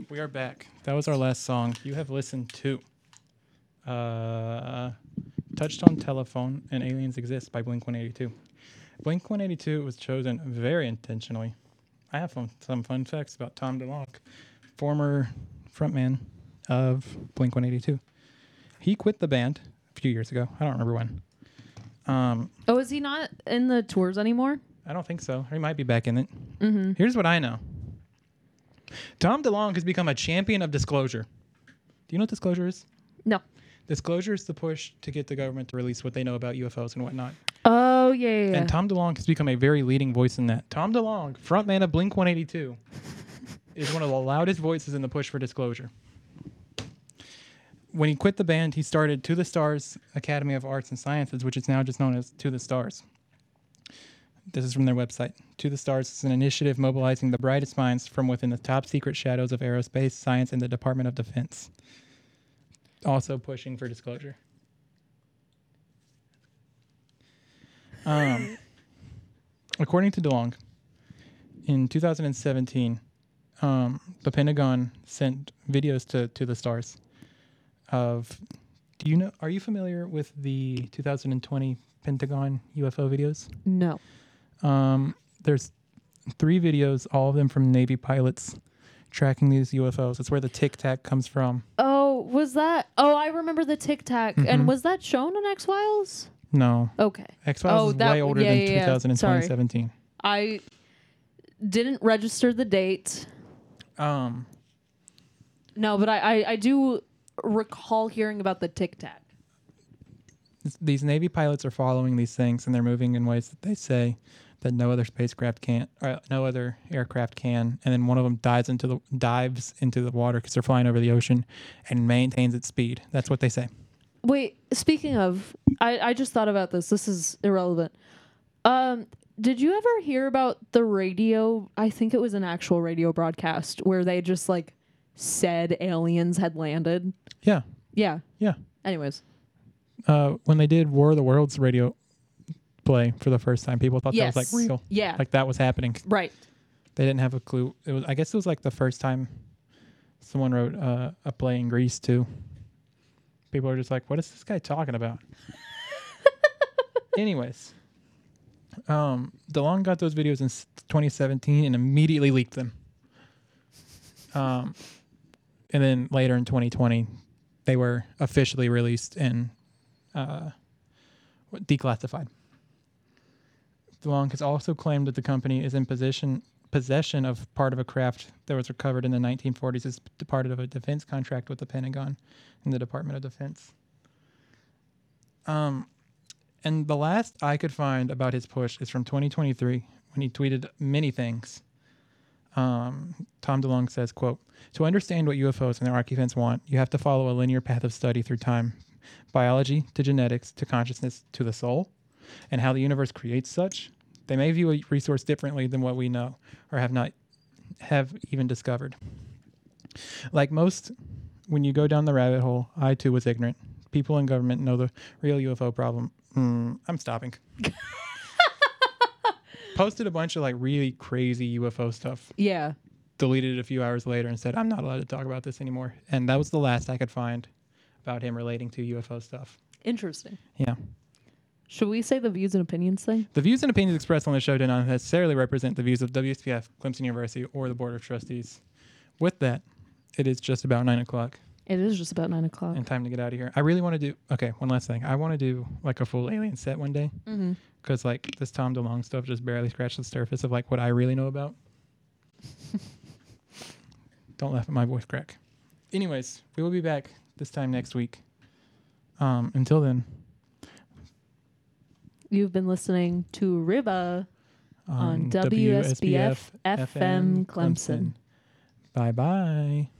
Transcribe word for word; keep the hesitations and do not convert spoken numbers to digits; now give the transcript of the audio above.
We are back. That was our last song. You have listened to uh, Touch-Tone Telephone and Aliens Exist by Blink one eighty-two. Blink one eighty-two was chosen very intentionally. I have fun, some fun facts about Tom DeLonge, former frontman of Blink one eighty-two. He quit the band a few years ago. I don't remember when. Um, oh, is he not in the tours anymore? I don't think so. He might be back in it. Mm-hmm. Here's what I know. Tom DeLonge has become a champion of disclosure. Do you know what disclosure is? No. Disclosure is the push to get the government to release what they know about U F Os and whatnot. Oh, yeah, yeah, yeah. And Tom DeLonge has become a very leading voice in that. Tom DeLonge, frontman of Blink one eighty-two, is one of the loudest voices in the push for disclosure. When he quit the band, he started To the Stars Academy of Arts and Sciences, which is now just known as To the Stars. This is from their website. To the Stars is an initiative mobilizing the brightest minds from within the top secret shadows of aerospace, science, and the Department of Defense. Also pushing for disclosure. Um, according to DeLonge, in two thousand seventeen, um, the Pentagon sent videos to, to the stars of, do you know, are you familiar with the two thousand twenty Pentagon U F O videos? No. Um, there's three videos, all of them from Navy pilots tracking these U F Os. That's where the Tic Tac comes from. Oh, was that? Oh, I remember the Tic Tac. Mm-hmm. And was that shown on X-Files? No. Okay. X-Files oh, is that, way older yeah, than yeah, yeah. two thousand seventeen. I didn't register the date. Um, No, but I, I, I do recall hearing about the Tic Tac. these Navy pilots are following these things, and they're moving in ways that they say that no other spacecraft can't, or no other aircraft can. And then one of them dives into the dives into the water because they're flying over the ocean, and maintains its speed. That's what they say. Wait, speaking of, I, I just thought about this. This is irrelevant. Um, did you ever hear about the radio? I think it was an actual radio broadcast where they just like said aliens had landed. Yeah. Yeah. Yeah. Anyways. Uh, when they did War of the Worlds radio play for the first time, people thought Yes. that was like real. Yeah. Like that was happening. Right. They didn't have a clue. It was. I guess it was like the first time someone wrote uh, a play in Greece too. People are just like, what is this guy talking about? Anyways, um, DeLonge got those videos in twenty seventeen and immediately leaked them. Um, and then later in twenty twenty, they were officially released and uh, declassified. DeLonge has also claimed that the company is in possession possession of part of a craft that was recovered in the nineteen forties as part of a defense contract with the Pentagon and the Department of Defense. Um, and the last I could find about his push is from twenty twenty-three when he tweeted many things. Um, Tom DeLonge says, quote, "To understand what U F Os and their occupants want, you have to follow a linear path of study through time, biology to genetics to consciousness to the soul, and how the universe creates such. They may view a resource differently than what we know or have not have even discovered. Like most, when you go down the rabbit hole, I too was ignorant. People in government know the real U F O problem." Mm, I'm stopping. Posted a bunch of like really crazy U F O stuff. Yeah. Deleted it a few hours later and said, I'm not allowed to talk about this anymore. And that was the last I could find about him relating to U F O stuff. Interesting. Yeah. Should we say the views and opinions thing? The views and opinions expressed on the show do not necessarily represent the views of W S P F, Clemson University, or the Board of Trustees. With that, it is just about nine o'clock. It is just about nine o'clock. And time to get out of here. I really want to do, okay, one last thing. I want to do like a full alien set one day. Mm-hmm. Because like this Tom DeLonge stuff just barely scratched the surface of like what I really know about. Don't laugh at my voice crack. Anyways, we will be back this time next week. Um, until then. You've been listening to Riba on, on W S B F W S B F F M Clemson. Clemson. Bye-bye.